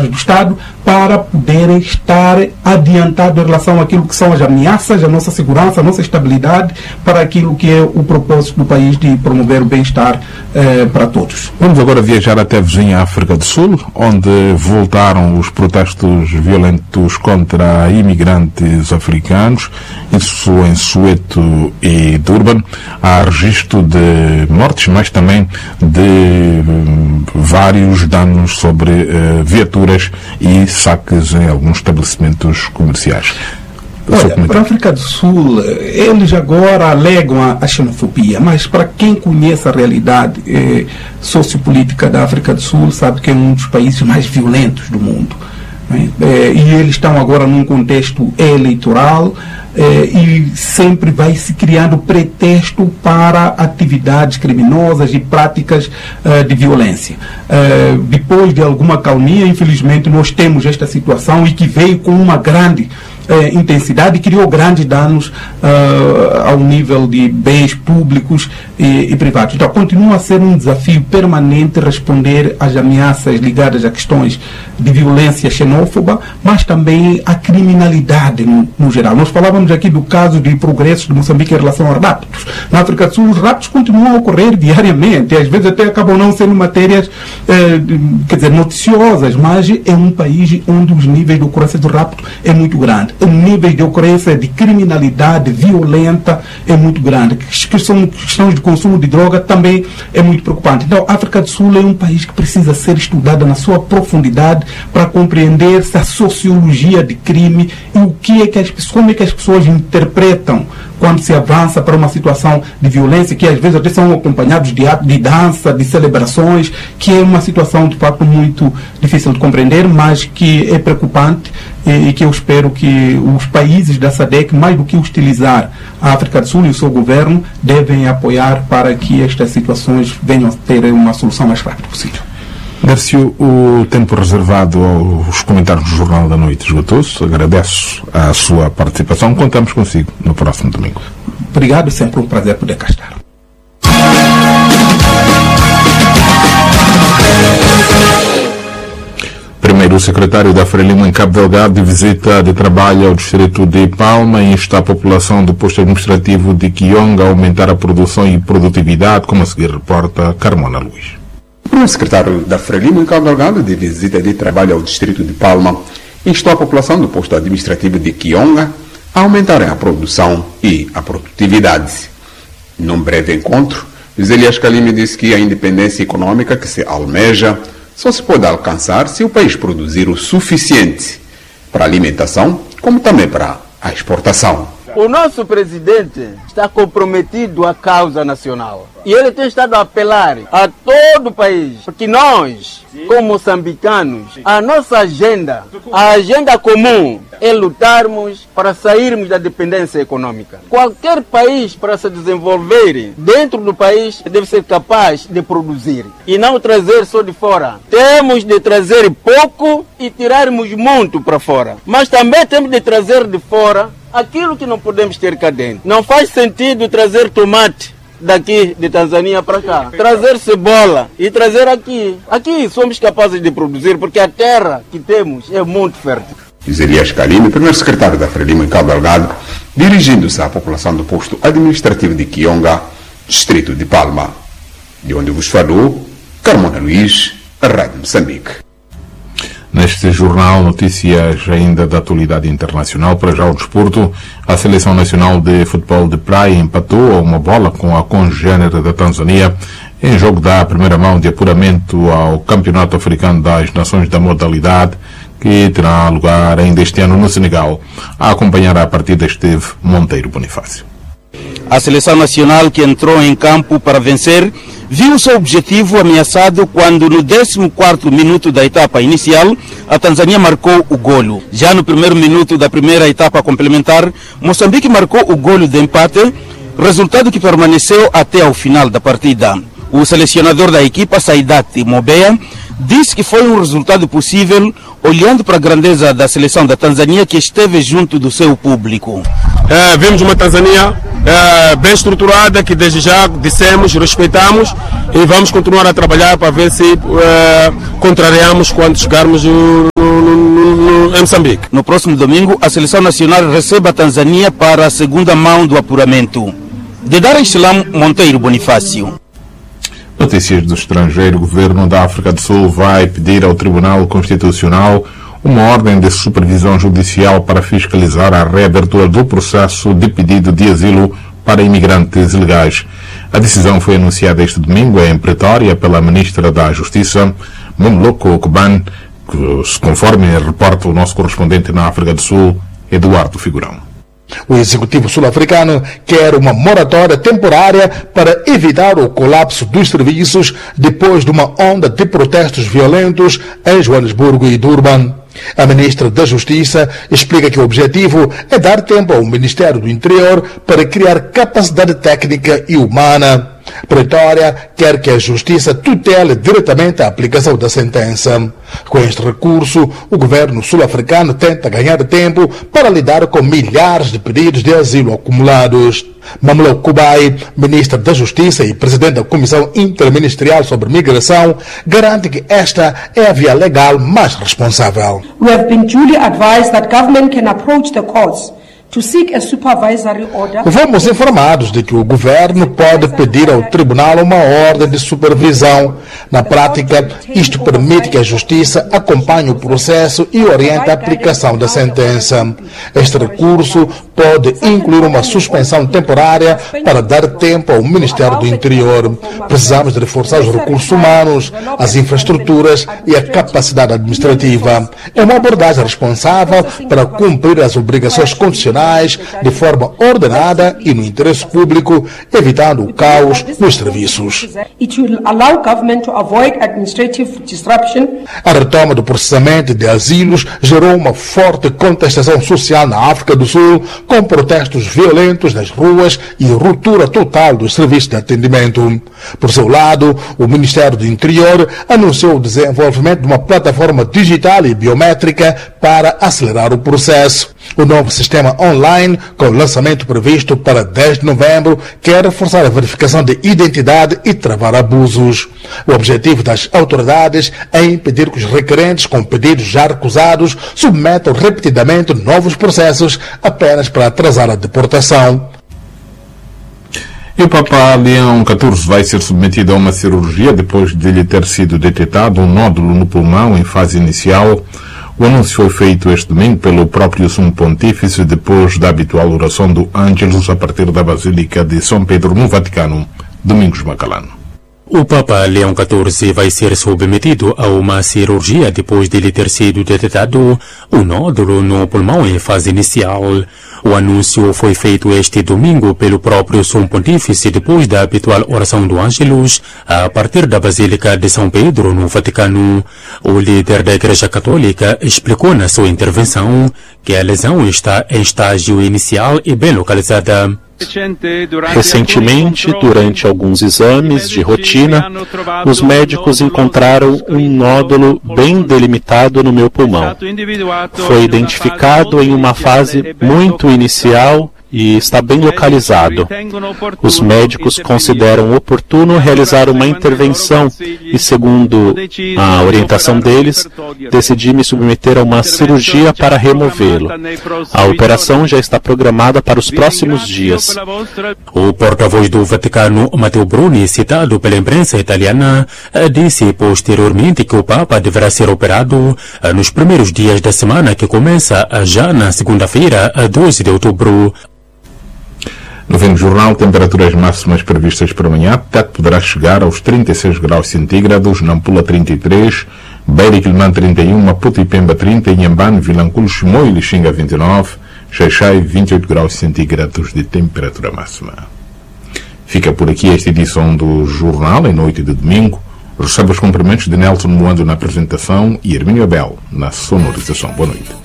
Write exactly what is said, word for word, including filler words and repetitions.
do Estado para poderem estar adiantados em relação àquilo que são as ameaças, a nossa segurança, a nossa estabilidade, para aquilo que é o propósito do país de promover o bem-estar eh, para todos. Vamos agora viajar até a vizinha África do Sul, onde voltaram os protestos violentos contra imigrantes africanos, isso em Soweto e Durban. Há registro de mortes, mas também de um, vários danos sobre uh, viaturas e saques em alguns estabelecimentos comerciais. Olha, para a África do Sul, eles agora alegam a, a xenofobia, mas para quem conhece a realidade eh, sociopolítica da África do Sul, sabe que é um dos países mais violentos do mundo. Né? Eh, e eles estão agora num contexto eleitoral eh, e sempre vai se criando pretexto para atividades criminosas e práticas eh, de violência. Eh, depois de alguma calmia, infelizmente, nós temos esta situação e que veio com uma grande Eh, intensidade e criou grandes danos uh, ao nível de bens públicos e, e privados. Então, continua a ser um desafio permanente responder às ameaças ligadas a questões de violência xenófoba, mas também à criminalidade no, no geral. Nós falávamos aqui do caso de progressos de Moçambique em relação aos raptos. Na África do Sul, os raptos continuam a ocorrer diariamente, às vezes até acabam não sendo matérias, eh, quer dizer, noticiosas, mas é um país onde os níveis de ocorrência do rapto é muito grande. O nível de ocorrência de criminalidade violenta é muito grande. Que são questões de consumo de droga também é muito preocupante. Então, a África do Sul é um país que precisa ser estudado na sua profundidade para compreender a sociologia de crime e o que é que as, como é que as pessoas interpretam quando se avança para uma situação de violência, que às vezes até são acompanhados de atos de dança, de celebrações, que é uma situação de fato muito difícil de compreender, mas que é preocupante e, e que eu espero que os países da SADC, mais do que hostilizar a África do Sul e o seu governo, devem apoiar para que estas situações venham a ter uma solução mais rápida possível. Garcio, o tempo reservado aos comentários do Jornal da Noite esgotou-se. Agradeço a sua participação. Contamos consigo no próximo domingo. Obrigado, sempre um prazer poder cá estar. Primeiro, o secretário da Frelimo em Cabo Delgado de visita de trabalho ao distrito de Palma e insta a população do posto administrativo de Kionga a aumentar a produção e produtividade, como a seguir reporta Carmona Luís. O secretário da Frelimo em Cabo Delgado, de visita de trabalho ao distrito de Palma, instou a população do posto administrativo de Kionga a aumentarem a produção e a produtividade. Num breve encontro, Elias Kalimi disse que a independência econômica que se almeja só se pode alcançar se o país produzir o suficiente para a alimentação, como também para a exportação. O nosso presidente está comprometido à causa nacional. E ele tem estado a apelar a todo o país, porque nós, como moçambicanos, a nossa agenda, a agenda comum é lutarmos para sairmos da dependência econômica. Qualquer país, para se desenvolver dentro do país, deve ser capaz de produzir e não trazer só de fora. Temos de trazer pouco e tirarmos muito para fora. Mas também temos de trazer de fora aquilo que não podemos ter cá dentro. Não faz sentido trazer tomate daqui de Tanzânia para cá, trazer cebola e trazer aqui. Aqui somos capazes de produzir porque a terra que temos é muito fértil. Elias Kalimi, primeiro secretário da Frelimo em Cabo Delgado, dirigindo-se à população do posto administrativo de Kionga, distrito de Palma, de onde vos falou Carmona Luís, Rádio Moçambique. Neste jornal, notícias ainda da atualidade internacional. Para já o desporto, a Seleção Nacional de Futebol de Praia empatou a uma bola com a congênere da Tanzânia em jogo da primeira mão de apuramento ao Campeonato Africano das Nações da modalidade, que terá lugar ainda este ano no Senegal. A acompanhar a partida esteve Monteiro Bonifácio. A Seleção Nacional, que entrou em campo para vencer, viu seu objetivo ameaçado quando, no décimo quarto minuto da etapa inicial, a Tanzânia marcou o golo. Já no primeiro minuto da primeira etapa complementar, Moçambique marcou o golo de empate, resultado que permaneceu até ao final da partida. O selecionador da equipa, Saidati Mobeya, disse que foi um resultado possível olhando para a grandeza da seleção da Tanzânia, que esteve junto do seu público. É, vimos uma Tanzânia é, bem estruturada, que desde já dissemos, respeitamos e vamos continuar a trabalhar para ver se é, contrariamos quando chegarmos em Moçambique. No próximo domingo, a Seleção Nacional recebe a Tanzânia para a segunda mão do apuramento. De Dar es Salaam, Monteiro Bonifácio. Notícias do estrangeiro. O governo da África do Sul vai pedir ao Tribunal Constitucional uma ordem de supervisão judicial para fiscalizar a reabertura do processo de pedido de asilo para imigrantes ilegais. A decisão foi anunciada este domingo em Pretória pela ministra da Justiça, Momloko Kuban, conforme reporta o nosso correspondente na África do Sul, Eduardo Figurão. O executivo sul-africano quer uma moratória temporária para evitar o colapso dos serviços depois de uma onda de protestos violentos em Joanesburgo e Durban. A ministra da Justiça explica que o objetivo é dar tempo ao Ministério do Interior para criar capacidade técnica e humana. Pretória quer que a Justiça tutele diretamente a aplicação da sentença. Com este recurso, o governo sul-africano tenta ganhar tempo para lidar com milhares de pedidos de asilo acumulados. Mamlok Kubai, ministra da Justiça e presidente da Comissão Interministerial sobre Migração, garante que esta é a via legal mais responsável. We have been duly advised that government can approach the courts to seek a supervisory order. Fomos informados de que o governo pode pedir ao tribunal uma ordem de supervisão. Na prática, isto permite que a justiça acompanhe o processo e oriente a aplicação da sentença. Este recurso pode incluir uma suspensão temporária para dar tempo ao Ministério do Interior. Precisamos de reforçar os recursos humanos, as infraestruturas e a capacidade administrativa. É uma abordagem responsável para cumprir as obrigações constitucionais de forma ordenada e no interesse público, evitando o caos nos serviços. A retoma do processamento de asilos gerou uma forte contestação social na África do Sul, com protestos violentos nas ruas e ruptura total dos serviços de atendimento. Por seu lado, o Ministério do Interior anunciou o desenvolvimento de uma plataforma digital e biométrica para acelerar o processo. O novo sistema online, com o lançamento previsto para dez de novembro, quer reforçar a verificação de identidade e travar abusos. O objetivo das autoridades é impedir que os requerentes com pedidos já recusados submetam repetidamente novos processos apenas para atrasar a deportação. E o Papa Leão catorze vai ser submetido a uma cirurgia depois de lhe ter sido detectado um nódulo no pulmão em fase inicial. O anúncio foi feito este domingo pelo próprio Sumo Pontífice depois da habitual oração do Ângelus a partir da Basílica de São Pedro no Vaticano. Domingos Macalano. O Papa Leão catorze vai ser submetido a uma cirurgia depois de lhe ter sido detectado um nódulo no pulmão em fase inicial. O anúncio foi feito este domingo pelo próprio Sumo Pontífice depois da habitual oração do Ângelus a partir da Basílica de São Pedro no Vaticano. O líder da Igreja Católica explicou na sua intervenção que a lesão está em estágio inicial e bem localizada. Recentemente, durante alguns exames de rotina, os médicos encontraram um nódulo bem delimitado no meu pulmão. Foi identificado em uma fase muito inicial e está bem localizado. Os médicos consideram oportuno realizar uma intervenção e, segundo a orientação deles, decidi me submeter a uma cirurgia para removê-lo. A operação já está programada para os próximos dias. O porta-voz do Vaticano, Matteo Bruni, citado pela imprensa italiana, disse posteriormente que o Papa deverá ser operado nos primeiros dias da semana que começa já na segunda-feira, doze de outubro. No fim do jornal, temperaturas máximas previstas para amanhã. Tete poderá chegar aos trinta e seis graus centígrados, Nampula trinta e três, Beira e Quilomã trinta e um, Maputo e Pemba trinta, Inhambane, Vilanculo, Chimoio e Lixinga vinte e nove, Xaixai vinte e oito graus centígrados de temperatura máxima. Fica por aqui esta edição do jornal, em noite de domingo. Recebe os cumprimentos de Nelson Moando na apresentação e Hermínio Abel na sonorização. Boa noite.